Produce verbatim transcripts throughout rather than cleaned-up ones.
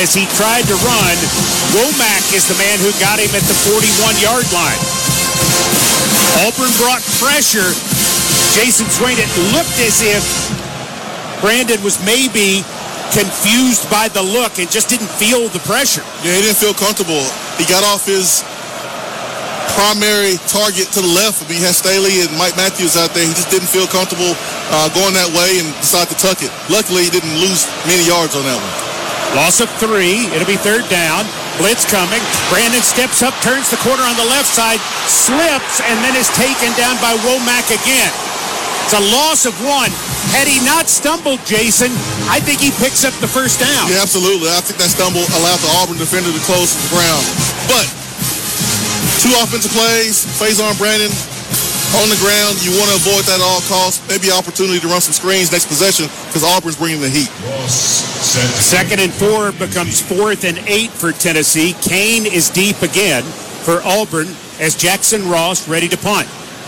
as he tried to run. Womack is the man who got him at the forty-one-yard line. Auburn brought pressure. Jason Swain, it looked as if Brandon was maybe confused by the look and just didn't feel the pressure. Yeah, he didn't feel comfortable. He got off his primary target to the left. I mean, he had Staley and Mike Matthews out there. He just didn't feel comfortable uh, going that way and decided to tuck it. Luckily, he didn't lose many yards on that one. Loss of three. It'll be third down. Blitz coming. Brandon steps up, turns the corner on the left side, slips, and then is taken down by Womack again. It's a loss of one. Had he not stumbled, Jason, I think he picks up the first down. Yeah, absolutely. I think that stumble allowed the Auburn defender to close the ground. But two offensive plays, Faison Brandon on the ground. You want to avoid that at all costs. Maybe an opportunity to run some screens next possession because Auburn's bringing the heat. Second and four becomes fourth and eight for Tennessee. Kane is deep again for Auburn as Jackson Ross ready to punt.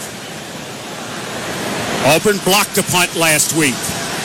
Auburn blocked a punt last week.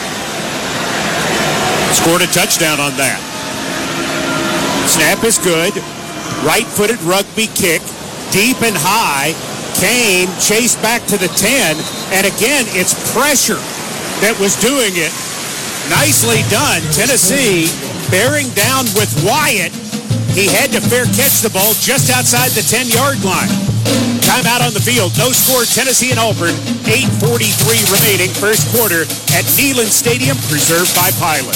Scored a touchdown on that. Snap is good. Right-footed rugby kick. Deep and high. Kane chased back to the ten. And again, it's pressure that was doing it. Nicely done. Tennessee bearing down with Wyatt. He had to fair catch the ball just outside the ten-yard line. Timeout on the field. No score, Tennessee and Auburn. eight forty-three remaining first quarter at Neyland Stadium, preserved by Pilot.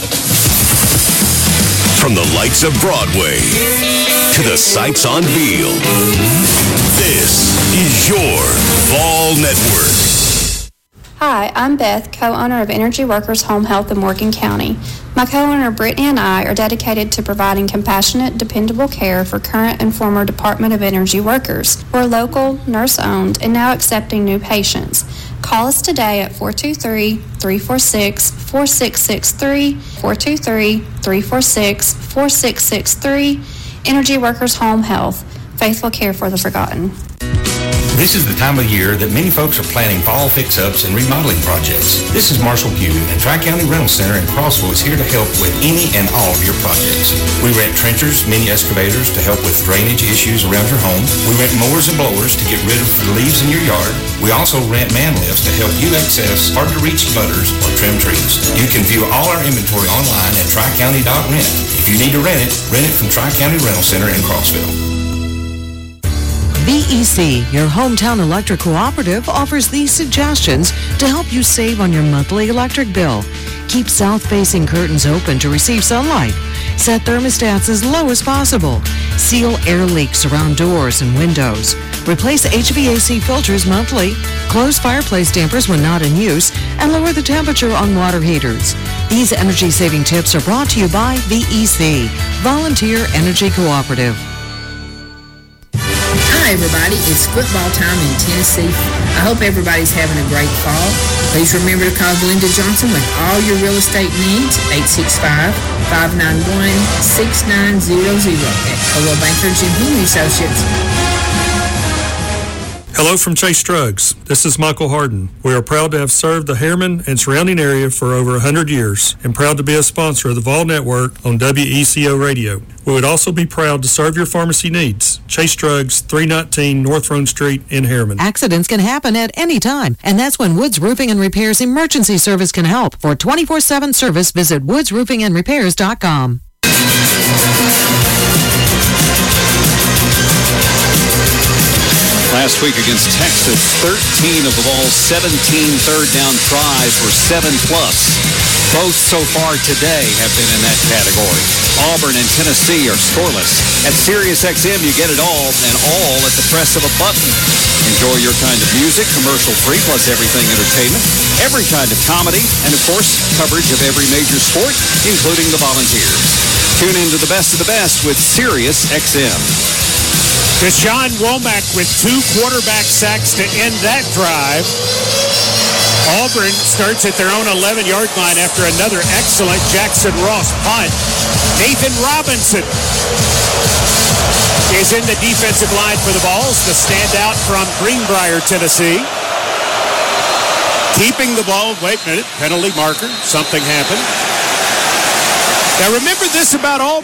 From the lights of Broadway to the sights on field, this is your Vol Network. Hi, I'm Beth, co-owner of Energy Workers Home Health in Morgan County. My co-owner Brittany and I are dedicated to providing compassionate, dependable care for current and former Department of Energy workers. We're local, nurse-owned, and now accepting new patients. Call us today at four two three, three four six, four six six three, four two three, three four six, four six six three. Energy Workers Home Health, faithful care for the forgotten. This is the time of year that many folks are planning fall fix-ups and remodeling projects. This is Marshall Pugh, and Tri-County Rental Center in Crossville is here to help with any and all of your projects. We rent trenchers, mini excavators to help with drainage issues around your home. We rent mowers and blowers to get rid of the leaves in your yard. We also rent man lifts to help you access hard-to-reach butters or trim trees. You can view all our inventory online at tri county dot rent. If you need to rent it, rent it from Tri-County Rental Center in Crossville. V E C, your hometown electric cooperative, offers these suggestions to help you save on your monthly electric bill. Keep south-facing curtains open to receive sunlight. Set thermostats as low as possible. Seal air leaks around doors and windows. Replace H V A C filters monthly. Close fireplace dampers when not in use. And lower the temperature on water heaters. These energy-saving tips are brought to you by V E C, Volunteer Energy Cooperative. Hi everybody, it's football time in Tennessee. I hope everybody's having a great fall. Please remember to call Glenda Johnson with all your real estate needs, eight six five, five nine one, six nine zero zero at Coldwell Banker Jim Henry Associates. Hello from Chase Drugs. This is Michael Harden. We are proud to have served the Harriman and surrounding area for over one hundred years and proud to be a sponsor of the Vol Network on W E C O Radio. We would also be proud to serve your pharmacy needs. Chase Drugs, three nineteen North Roan Street in Harriman. Accidents can happen at any time, and that's when Woods Roofing and Repairs Emergency Service can help. For twenty-four seven service, visit woods roofing and repairs dot com. Last week against Texas, thirteen of the ball's seventeen third down tries were seven plus. Both so far today have been in that category. Auburn and Tennessee are scoreless. At SiriusXM, you get it all, and all at the press of a button. Enjoy your kind of music, commercial-free, plus everything entertainment, every kind of comedy, and, of course, coverage of every major sport, including the Volunteers. Tune in to the best of the best with SiriusXM. Deshaun Womack with two quarterback sacks to end that drive. Auburn starts at their own eleven-yard line after another excellent Jackson Ross punt. Nathan Robinson is in the defensive line for the Vols, the standout from Greenbrier, Tennessee. Keeping the ball. Wait a minute. Penalty marker. Something happened. Now remember this about Auburn.